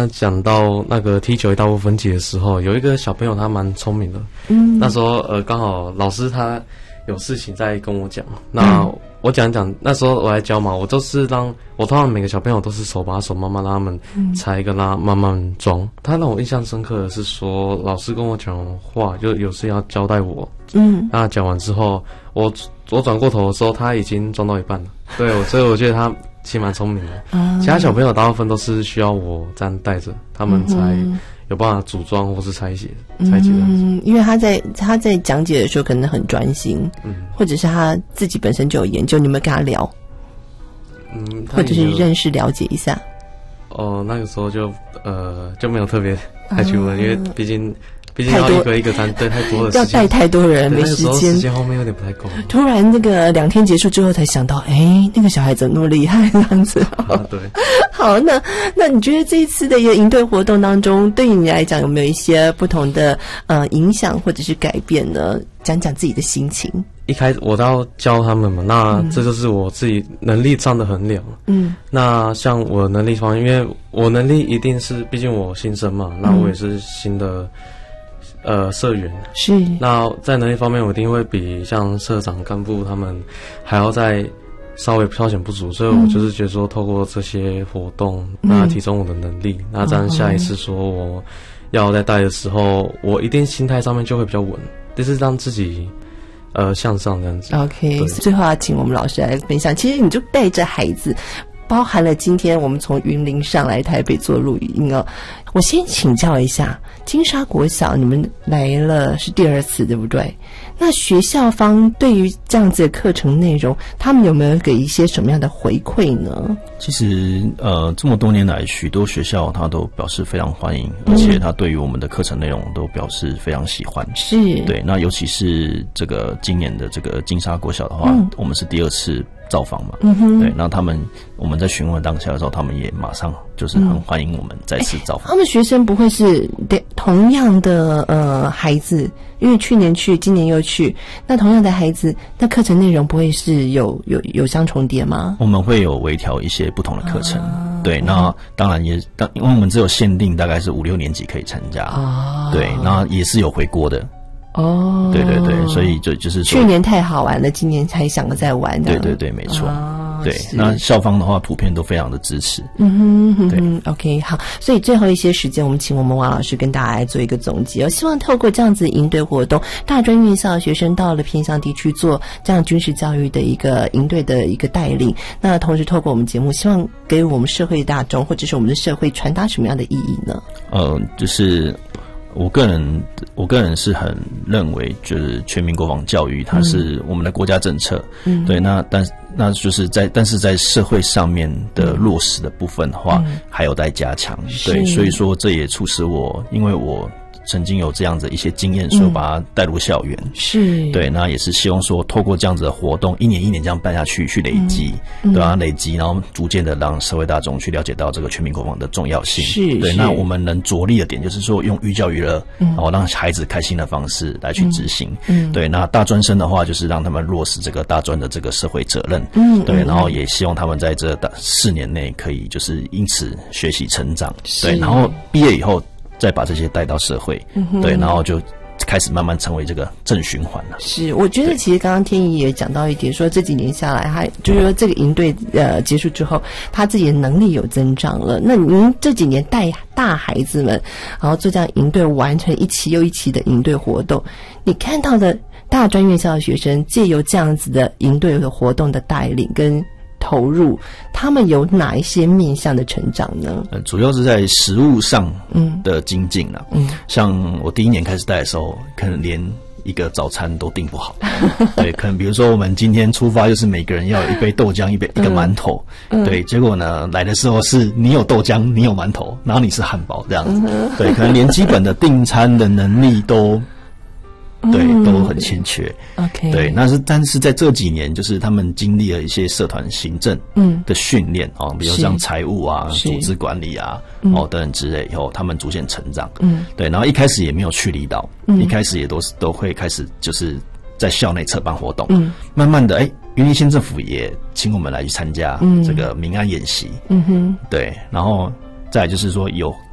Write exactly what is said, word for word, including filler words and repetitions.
刚才讲到那个踢球一大部分解的时候，有一个小朋友他蛮聪明的，嗯，那时候呃刚好老师他有事情在跟我讲，那、嗯、我讲讲，那时候我来教嘛，我都是让我通常每个小朋友都是手把手慢慢让他们拆跟他慢慢装、嗯。他让我印象深刻的是说，老师跟我讲话，就有事要交代我，嗯，那讲完之后，我我转过头的时候，他已经装到一半了，对，所以我觉得他其实蛮聪明的。嗯、其他小朋友大部分都是需要我这样带着，他们才有办法组装或是拆解、拆解。 嗯，因为他在他在讲解的时候可能很专心，嗯，或者是他自己本身就有研究，你们跟他聊，嗯，或者是认识了解一下。 哦，那个时候就呃就没有特别太去问、嗯，因为毕竟。毕竟要一个一个单，对，太多的事情， 要带太多人，没时间， 时间后面有点不太够。 突然那个两天结束之后才想到，哎，那个小孩怎么那么厉害这样子？ 啊，对。 好，那那你觉得这一次的一个营队活动当中，对于你来讲有没有一些不同的呃影响或者是改变呢？讲讲自己的心情。 一开始我都要教他们嘛，那这就是我自己能力上的衡量。嗯，那像我的能力方面，因为我能力一定是，毕竟我新生嘛，那我也是新的。呃，社员是。 那在能力方面，我一定会比像社长、干部他们还要再稍微稍显不足，所以我就是觉得说，透过这些活动，嗯、那提升我的能力，那这样下一次说我要在带的时候，我一定心态上面就会比较稳，就是让自己呃向上这样子。 OK， 最后要请我们老师来分享，其实你就带着孩子。包含了今天我们从云林上来台北做录音哦，我先请教一下，金沙国小你们来了是第二次对不对？那学校方对于这样子的课程内容，他们有没有给一些什么样的回馈呢？ 其实呃这么多年来，许多学校他都表示非常欢迎，而且他对于我们的课程内容都表示非常喜欢。 是， 对，那尤其是这个今年的这个金沙国小的话，嗯、我们是第二次造访嘛，嗯哼，对，那他们我们在询问当下的时候，他们也马上就是很欢迎我们再次造访。 他们学生不会是同样的呃孩子，因为去年去，今年又去，那同样的孩子，那课程内容不会是有有有相重叠吗？ 我们会有微调一些不同的课程，啊、对，那当然也当因为我们只有限定大概是五六年级可以参加，啊，对，那也是有回国的。哦，对对对，所以就就是说， 去年太好玩了，今年才想着再玩。 对对对，没错。哦、对，那校方的话，普遍都非常的支持。 嗯哼，嗯哼 ，OK， 好。所以最后一些时间，我们请我们王老师跟大家来做一个总结。我希望透过这样子营队活动，大专院校学生到了偏乡地区做这样军事教育的一个营队的一个带领。那同时透过我们节目，希望给我们社会大众或者是我们的社会传达什么样的意义呢？ 呃，就是。我个人，我个人是很认为，就是全民国防教育，它是我们的国家政策。嗯，对，那但那就是在，但是在社会上面的落实的部分的话，嗯、还有待加强。对，所以说这也促使我，因为我曾经有这样的一些经验，所以我把它带入校园。 是， 对，那也是希望说，透过这样子的活动，一年一年这样办下去，去累积，嗯、对啊，累积，然后逐渐的让社会大众去了解到这个全民国防的重要性。 是， 对，那我们能着力的点就是说，用寓教于乐，嗯、然后让孩子开心的方式来去执行。嗯，对，那大专生的话，就是让他们落实这个大专的这个社会责任。嗯，对，然后也希望他们在这四年内可以就是因此学习成长。对，然后毕业以后。再把这些带到社会，嗯、对，然后就开始慢慢成为这个正循环了。 是，我觉得其实刚刚天怡也讲到一点，说这几年下来，他就是说这个营队呃结束之后，他自己的能力有增长了。那您这几年带大孩子们，然后做这样营队，完成一期又一期的营队活动，你看到的大专院校的学生借由这样子的营队的活动的带领跟投入，他们有哪一些面向的成长呢？ 呃，主要是在实务上的精进啦。嗯，像我第一年开始带的时候，可能连一个早餐都订不好。对，可能比如说我们今天出发，就是每个人要有一杯豆浆，一杯一个馒头。嗯、对，结果呢来的时候是你有豆浆，你有馒头，然后你是汉堡这样子。嗯、对，可能连基本的订餐的能力都。对，都很欠缺。 OK， 对，那是但是在这几年，就是他们经历了一些社团行政的训练啊，比如像财务啊、组织管理啊，哦等等之类，以后他们逐渐成长。嗯，对，然后一开始也没有去离岛，嗯、一开始也都是都会开始就是在校内策办活动。嗯，慢慢的，哎，云林县政府也请我们来去参加这个民安演习。嗯哼，对，然后再来就是说有。